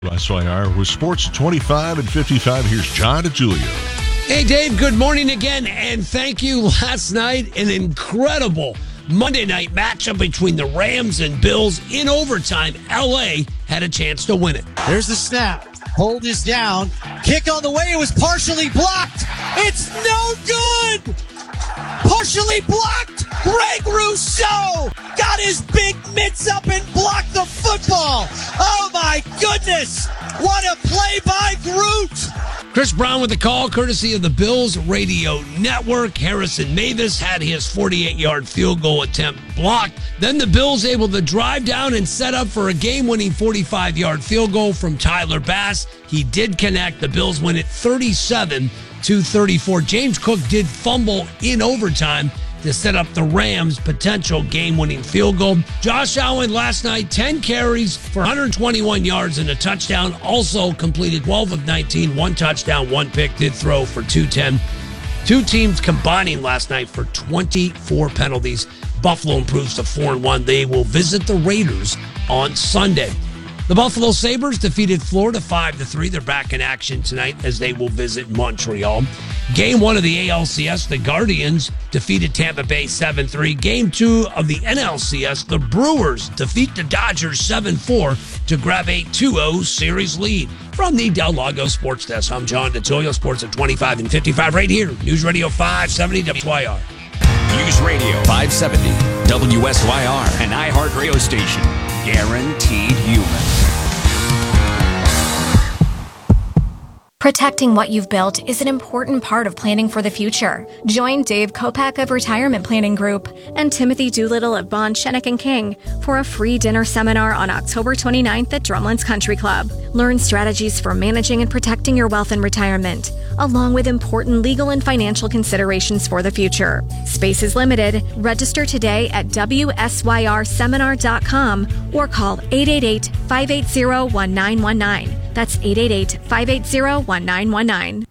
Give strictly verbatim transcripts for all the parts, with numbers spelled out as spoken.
S Y R with Sports twenty-five and fifty-five. Here's John DeJulio. Hey, Dave, good morning again, and thank you. Last night, an incredible Monday night matchup between the Rams and Bills. In overtime, L A had a chance to win it. There's the snap. Hold is down. Kick on the way. It was partially blocked. It's no good. Partially blocked. Greg Rousseau got his big mitts up and blocked the football. Oh, my goodness. What a play by Groot. Chris Brown with the call, courtesy of the Bills Radio Network. Harrison Mavis had his forty-eight-yard field goal attempt blocked. Then the Bills able to drive down and set up for a game-winning forty-five-yard field goal from Tyler Bass. He did connect. The Bills win it thirty-seven to thirty-four. James Cook did fumble in overtime to set up the Rams' potential game-winning field goal. Josh Allen last night, ten carries for one hundred twenty-one yards and a touchdown. Also completed twelve of nineteen, one touchdown, one pick, did throw for two ten. Two teams combining last night for twenty-four penalties. Buffalo improves to four and one. They will visit the Raiders on Sunday. The Buffalo Sabres defeated Florida five to three. They're back in action tonight as they will visit Montreal. Game one of the A L C S, the Guardians defeated Tampa Bay seven three. Game two of the N L C S, the Brewers defeat the Dodgers seven four to grab a two oh series lead. From the Del Lago Sports Desk, I'm John DeJulio, Sports at twenty-five and fifty-five right here. News Radio five seventy W S Y R. News Radio five seventy W S Y R, an iHeart radio station. Guaranteed human. Protecting what you've built is an important part of planning for the future. Join Dave Kopak of Retirement Planning Group and Timothy Doolittle of Bond, Shennick and King for a free dinner seminar on October twenty-ninth at Drumlins Country Club. Learn strategies for managing and protecting your wealth in retirement, along with important legal and financial considerations for the future. Space is limited. Register today at W S Y R seminar dot com or call eight eight eight, five eight zero, one nine one nine. That's eight eight eight, five eight zero, one nine one nine.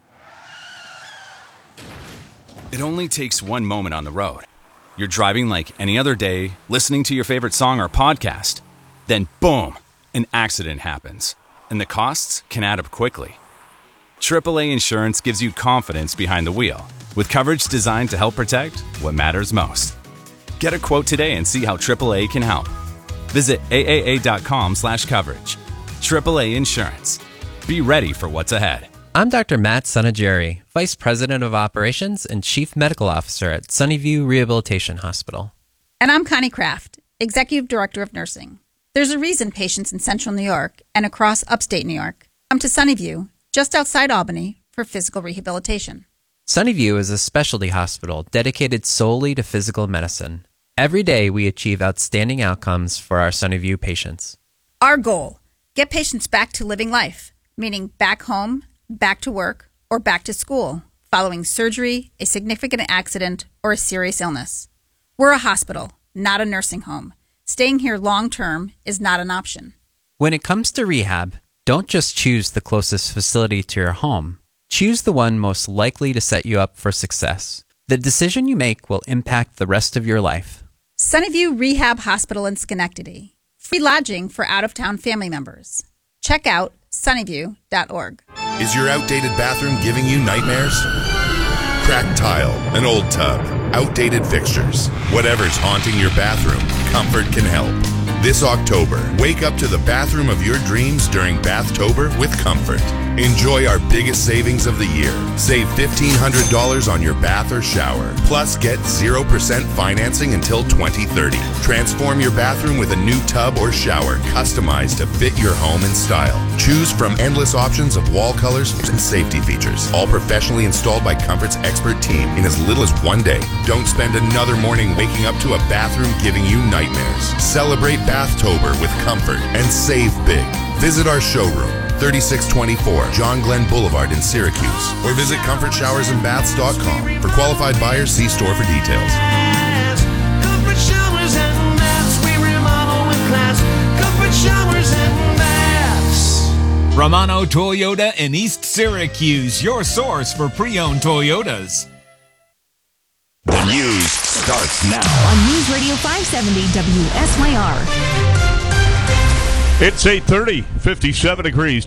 It only takes one moment on the road. You're driving like any other day, listening to your favorite song or podcast. Then boom, an accident happens. And the costs can add up quickly. triple A Insurance gives you confidence behind the wheel, with coverage designed to help protect what matters most. Get a quote today and see how triple A can help. Visit A A A dot com slash coverage. triple A Insurance. Be ready for what's ahead. I'm Doctor Matt Sunageri, Vice President of Operations and Chief Medical Officer at Sunnyview Rehabilitation Hospital. And I'm Connie Kraft, Executive Director of Nursing. There's a reason patients in Central New York and across upstate New York come to Sunnyview, just outside Albany, for physical rehabilitation. Sunnyview is a specialty hospital dedicated solely to physical medicine. Every day we achieve outstanding outcomes for our Sunnyview patients. Our goal: get patients back to living life, meaning back home, back to work, or back to school, following surgery, a significant accident, or a serious illness. We're a hospital, not a nursing home. Staying here long-term is not an option. When it comes to rehab, don't just choose the closest facility to your home. Choose the one most likely to set you up for success. The decision you make will impact the rest of your life. Sunnyview Rehab Hospital in Schenectady. Free lodging for out-of-town family members. Check out sunnyview dot org. Is your outdated bathroom giving you nightmares? Cracked tile, an old tub, outdated fixtures. Whatever's haunting your bathroom, Comfort can help. This October, wake up to the bathroom of your dreams during Bathtober with Comfort. Enjoy our biggest savings of the year. Save fifteen hundred dollars on your bath or shower. Plus, get zero percent financing until twenty thirty. Transform your bathroom with a new tub or shower customized to fit your home and style. Choose from endless options of wall colors and safety features. All professionally installed by Comfort's expert team in as little as one day. Don't spend another morning waking up to a bathroom giving you nightmares. Celebrate Bathtober with Comfort and save big. Visit our showroom, thirty-six twenty-four John Glenn Boulevard in Syracuse, or visit comfort showers and baths dot com. For qualified buyers, see store for details. Comfort Showers and Baths, we remodel with class. Comfort Showers and Baths. Romano Toyota in East Syracuse, your source for pre-owned Toyotas. The news starts now on News Radio five seventy W S Y R. It's eight thirty, fifty-seven degrees.